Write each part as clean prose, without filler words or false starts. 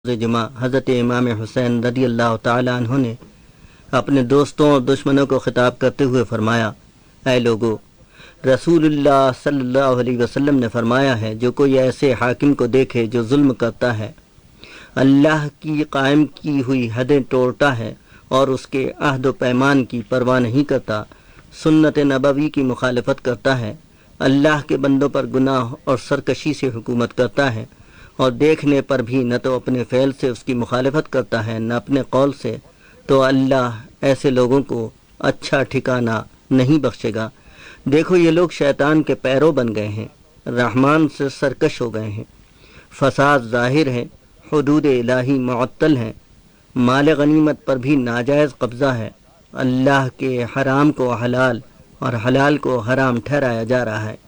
جمعہ حضرت امام حسین رضی اللہ تعالیٰ عنہ نے اپنے دوستوں اور دشمنوں کو خطاب کرتے ہوئے فرمایا، اے لوگو، رسول اللہ صلی اللہ علیہ وسلم نے فرمایا ہے، جو کوئی ایسے حاکم کو دیکھے جو ظلم کرتا ہے، اللہ کی قائم کی ہوئی حدیں توڑتا ہے اور اس کے عہد و پیمان کی پرواہ نہیں کرتا، سنت نبوی کی مخالفت کرتا ہے، اللہ کے بندوں پر گناہ اور سرکشی سے حکومت کرتا ہے، اور دیکھنے پر بھی نہ تو اپنے فعل سے اس کی مخالفت کرتا ہے نہ اپنے قول سے، تو اللہ ایسے لوگوں کو اچھا ٹھکانہ نہیں بخشے گا۔ دیکھو، یہ لوگ شیطان کے پیرو بن گئے ہیں، رحمان سے سرکش ہو گئے ہیں، فساد ظاہر ہے، حدود الہی معطل ہیں، مال غنیمت پر بھی ناجائز قبضہ ہے، اللہ کے حرام کو حلال اور حلال کو حرام ٹھہرایا جا رہا ہے۔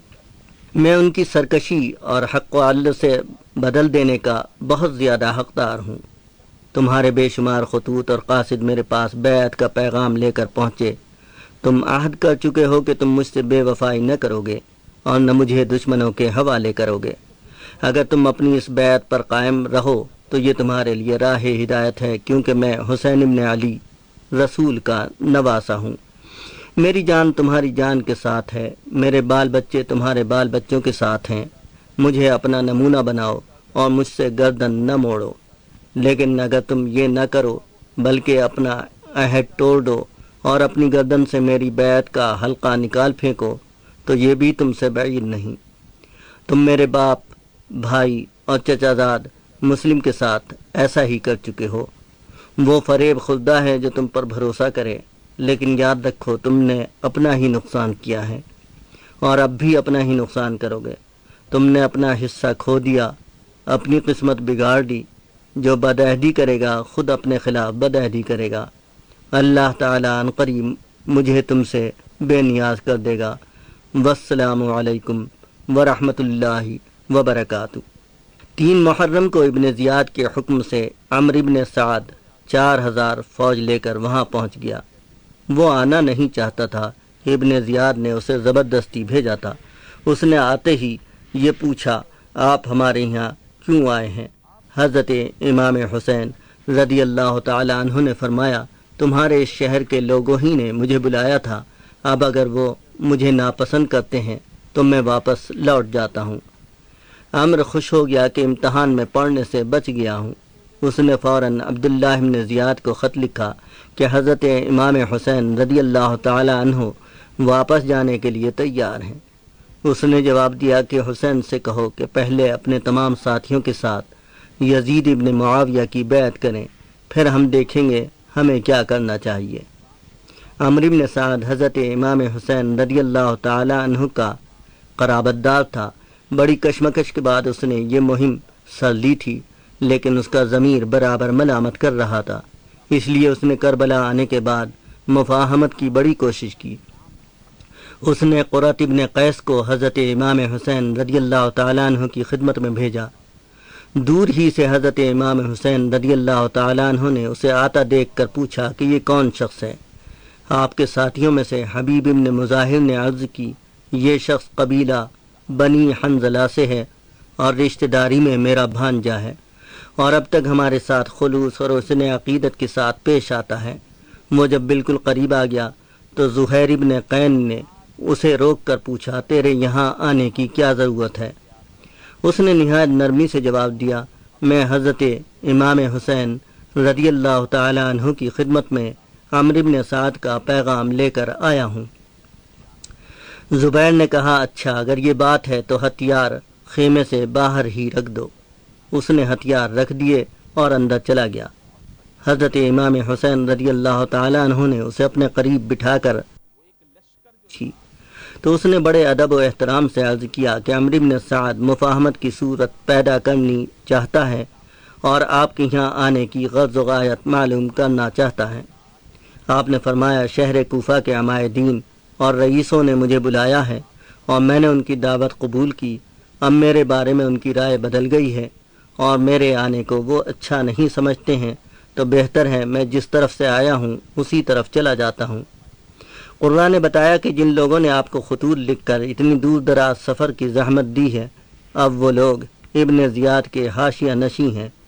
میں ان کی سرکشی اور حق و عدل سے بدل دینے کا بہت زیادہ حقدار ہوں۔ تمہارے بے شمار خطوط اور قاصد میرے پاس بیعت کا پیغام لے کر پہنچے۔ تم عہد کر چکے ہو کہ تم مجھ سے بے وفائی نہ کرو گے اور نہ مجھے دشمنوں کے حوالے کرو گے۔ اگر تم اپنی اس بیعت پر قائم رہو تو یہ تمہارے لیے راہ ہدایت ہے، کیونکہ میں حسین ابن علی رسول کا نواسا ہوں۔ میری جان تمہاری جان کے ساتھ ہے، میرے بال بچے تمہارے بال بچوں کے ساتھ ہیں۔ مجھے اپنا نمونہ بناؤ اور مجھ سے گردن نہ موڑو، لیکن اگر تم یہ نہ کرو بلکہ اپنا عہد توڑ دو اور اپنی گردن سے میری بیعت کا حلقہ نکال پھینکو تو یہ بھی تم سے بعید نہیں۔ تم میرے باپ، بھائی اور چچا زاد مسلم کے ساتھ ایسا ہی کر چکے ہو۔ وہ فریب خوردہ ہے جو تم پر بھروسہ کرے، لیکن یاد رکھو تم نے اپنا ہی نقصان کیا ہے اور اب بھی اپنا ہی نقصان کرو گے۔ تم نے اپنا حصہ کھو دیا، اپنی قسمت بگاڑ دی۔ جو بدعہدی کرے گا خود اپنے خلاف بدعہدی کرے گا۔ اللہ تعالیٰ عنقریب قریب مجھے تم سے بے نیاز کر دے گا۔ والسلام علیکم ورحمۃ اللہ وبرکاتہ۔ 3 محرم کو ابن زیاد کے حکم سے عمرو ابن سعد 4000 فوج لے کر وہاں پہنچ گیا۔ وہ آنا نہیں چاہتا تھا، ابن زیاد نے اسے زبردستی بھیجا تھا۔ اس نے آتے ہی یہ پوچھا، آپ ہمارے یہاں کیوں آئے ہیں؟ حضرت امام حسین رضی اللہ تعالی عنہ نے فرمایا، تمہارے اس شہر کے لوگوں ہی نے مجھے بلایا تھا، اب اگر وہ مجھے ناپسند کرتے ہیں تو میں واپس لوٹ جاتا ہوں۔ عمرو خوش ہو گیا کہ امتحان میں پڑھنے سے بچ گیا ہوں۔ اس نے فوراً عبداللہ بن زیاد کو خط لکھا کہ حضرت امام حسین رضی اللہ تعالی عنہ واپس جانے کے لیے تیار ہیں۔ اس نے جواب دیا کہ حسین سے کہو کہ پہلے اپنے تمام ساتھیوں کے ساتھ یزید ابن معاویہ کی بیعت کریں، پھر ہم دیکھیں گے ہمیں کیا کرنا چاہیے۔ عمرو بن سعد حضرت امام حسین رضی اللہ تعالی عنہ کا قرابت دار تھا۔ بڑی کشمکش کے بعد اس نے یہ مہم سر لی تھی، لیکن اس کا ضمیر برابر ملامت کر رہا تھا، اس لیے اس نے کربلا آنے کے بعد مفاہمت کی بڑی کوشش کی۔ اس نے قرۃ ابن قیس کو حضرت امام حسین رضی اللہ تعالیٰ عنہ کی خدمت میں بھیجا۔ دور ہی سے حضرت امام حسین رضی اللہ تعالیٰ عنہ نے اسے آتا دیکھ کر پوچھا کہ یہ کون شخص ہے؟ آپ کے ساتھیوں میں سے حبیب ابن مظاہر نے عرض کی، یہ شخص قبیلہ بنی حنظلہ سے ہے اور رشتہ داری میں میرا بھانجا ہے، اور اب تک ہمارے ساتھ خلوص اور حسن عقیدت کے ساتھ پیش آتا ہے۔ وہ جب بالکل قریب آ گیا تو زہیر ابن قین نے اسے روک کر پوچھا، تیرے یہاں آنے کی کیا ضرورت ہے؟ اس نے نہایت نرمی سے جواب دیا، میں حضرت امام حسین رضی اللہ تعالی عنہ کی خدمت میں عمرو بن سعد کا پیغام لے کر آیا ہوں۔ زبیر نے کہا، اچھا اگر یہ بات ہے تو ہتھیار خیمے سے باہر ہی رکھ دو۔ اس نے ہتھیار رکھ دیے اور اندر چلا گیا۔ حضرت امام حسین رضی اللہ تعالی عنہ نے اسے اپنے قریب بٹھا کر تو اس نے بڑے ادب و احترام سے عرض کیا کہ عمرو بن سعد مفاہمت کی صورت پیدا کرنی چاہتا ہے اور آپ کے یہاں آنے کی غرض و غایت معلوم کرنا چاہتا ہے۔ آپ نے فرمایا، شہر کوفہ کے عمائے دین اور رئیسوں نے مجھے بلایا ہے اور میں نے ان کی دعوت قبول کی۔ اب میرے بارے میں ان کی رائے بدل گئی ہے اور میرے آنے کو وہ اچھا نہیں سمجھتے ہیں، تو بہتر ہے میں جس طرف سے آیا ہوں اسی طرف چلا جاتا ہوں۔ قرآن نے بتایا کہ جن لوگوں نے آپ کو خطوط لکھ کر اتنی دور دراز سفر کی زحمت دی ہے، اب وہ لوگ ابن زیاد کے حاشیہ نشیں ہیں۔